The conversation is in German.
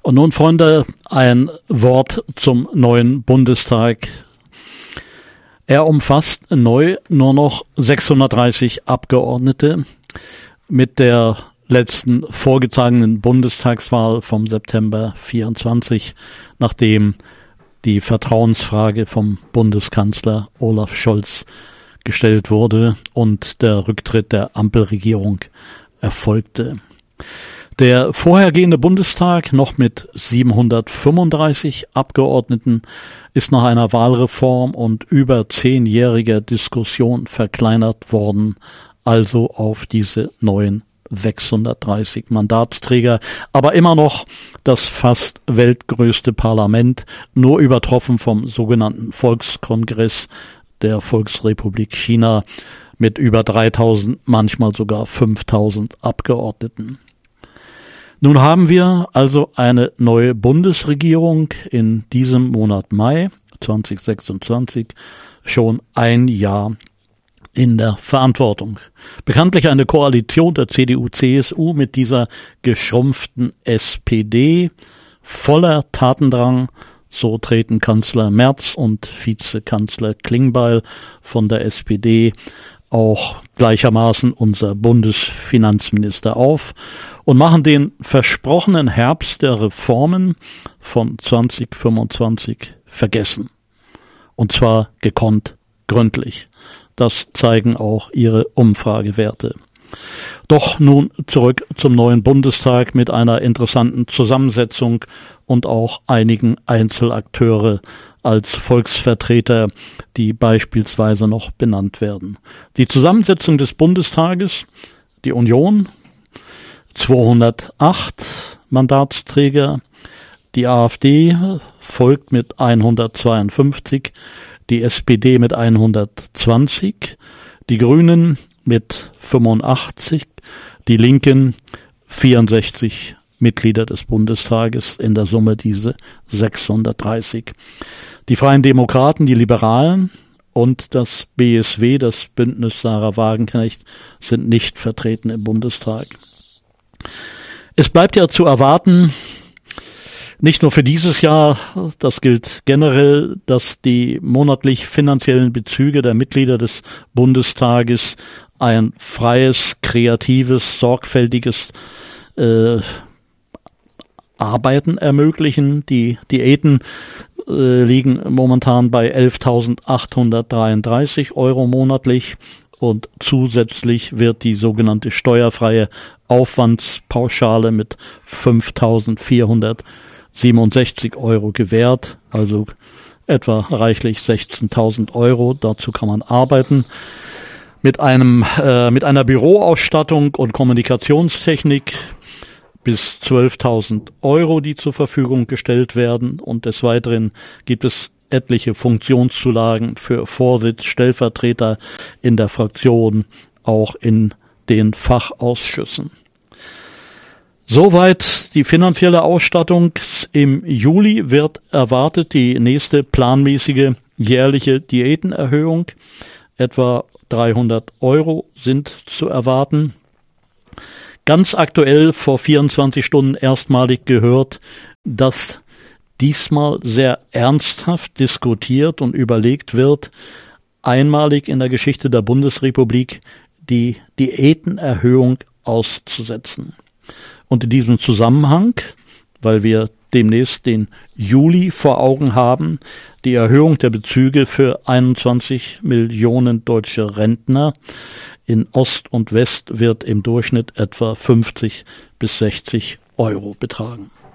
Und nun, Freunde, ein Wort zum neuen Bundestag. Er umfasst neu nur noch 630 Abgeordnete. Mit der letzten vorgezogenen Bundestagswahl vom September 24, nachdem die Vertrauensfrage vom Bundeskanzler Olaf Scholz gestellt wurde und der Rücktritt der Ampelregierung erfolgte. Der vorhergehende Bundestag, noch mit 735 Abgeordneten, ist nach einer Wahlreform und über 10-jähriger Diskussion verkleinert worden, also auf diese neuen 630 Mandatsträger, aber immer noch das fast weltgrößte Parlament, nur übertroffen vom sogenannten Volkskongress der Volksrepublik China mit über 3000, manchmal sogar 5000 Abgeordneten. Nun haben wir also eine neue Bundesregierung in diesem Monat Mai 2026 schon ein Jahr in der Verantwortung. Bekanntlich eine Koalition der CDU-CSU mit dieser geschrumpften SPD, voller Tatendrang. So treten Kanzler Merz und Vizekanzler Klingbeil von der SPD, auch gleichermaßen unser Bundesfinanzminister, auf und machen den versprochenen Herbst der Reformen von 2025 vergessen. Und zwar gekonnt gründlich. Das zeigen auch ihre Umfragewerte. Doch nun zurück zum neuen Bundestag mit einer interessanten Zusammensetzung und auch einigen Einzelakteure als Volksvertreter, die beispielsweise noch benannt werden. Die Zusammensetzung des Bundestages, die Union, 208 Mandatsträger, die AfD folgt mit 152, die SPD mit 120, die Grünen mit 85, die Linken 64 Mitglieder des Bundestages, in der Summe diese 630. Die Freien Demokraten, die Liberalen und das BSW, das Bündnis Sarah Wagenknecht, sind nicht vertreten im Bundestag. Es bleibt ja zu erwarten, nicht nur für dieses Jahr, das gilt generell, dass die monatlich finanziellen Bezüge der Mitglieder des Bundestages ein freies, kreatives, sorgfältiges Arbeiten ermöglichen. Die Diäten liegen momentan bei 11.833 € monatlich und zusätzlich wird die sogenannte steuerfreie Aufwandspauschale mit 5.467 € gewährt, also etwa reichlich 16.000 €. Dazu kann man arbeiten. Mit einer Büroausstattung und Kommunikationstechnik bis 12.000 €, die zur Verfügung gestellt werden. Und des Weiteren gibt es etliche Funktionszulagen für Vorsitz, Stellvertreter in der Fraktion, auch in den Fachausschüssen. Soweit die finanzielle Ausstattung. Im Juli wird erwartet die nächste planmäßige jährliche Diätenerhöhung. Etwa 300 € sind zu erwarten. Ganz aktuell vor 24 Stunden erstmalig gehört, dass diesmal sehr ernsthaft diskutiert und überlegt wird, einmalig in der Geschichte der Bundesrepublik die Diätenerhöhung auszusetzen. Und in diesem Zusammenhang, weil wir demnächst den Juli vor Augen haben, die Erhöhung der Bezüge für 21 Millionen deutsche Rentner in Ost und West wird im Durchschnitt etwa 50 bis 60 € betragen.